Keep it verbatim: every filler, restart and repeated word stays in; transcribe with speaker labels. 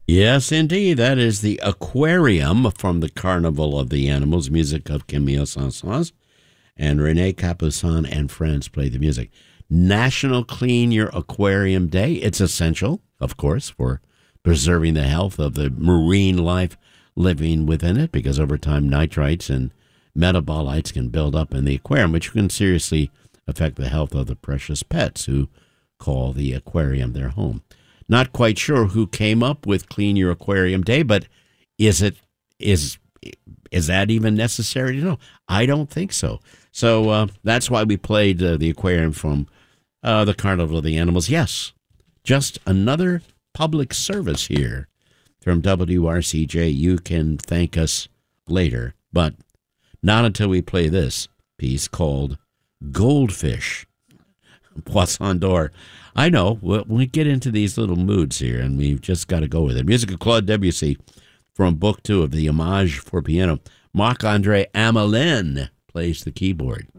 Speaker 1: Yes, indeed. That is the Aquarium from the Carnival of the Animals, music of Camille Saint-Saëns. And Rene Capuçon and friends play the music. National Clean Your Aquarium Day. It's essential, of course, for preserving the health of the marine life living within it, because over time nitrites and metabolites can build up in the aquarium, which can seriously affect the health of the precious pets who call the aquarium their home. Not quite sure who came up with Clean Your Aquarium Day, but is it is is that even necessary to know? I don't think so. So uh, that's why we played uh, the aquarium from uh, the Carnival of the Animals. Yes, just another public service here from W R C J. You can thank us later, but not until we play this piece called Goldfish. Poisson d'Or. I know, we get into these little moods here, and we've just got to go with it. Music of Claude Debussy from Book Two of the Homage for Piano. Marc-André Amelin plays the keyboard.